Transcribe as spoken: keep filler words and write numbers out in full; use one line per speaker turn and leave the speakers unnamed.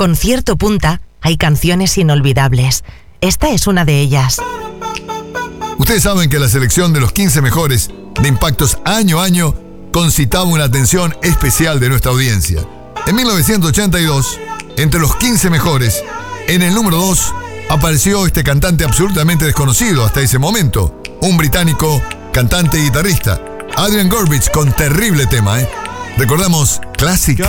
Concierto Punta hay canciones inolvidables. Esta es una de ellas.
Ustedes saben que la selección de los quince mejores de Impactos año a año concitaba una atención especial de nuestra audiencia. En mil novecientos ochenta y dos, entre los quince mejores, en el número dos, apareció este cantante absolutamente desconocido hasta ese momento, un británico cantante y guitarrista, Adrian Gorbich, con terrible tema, ¿eh? Recordamos Clásica.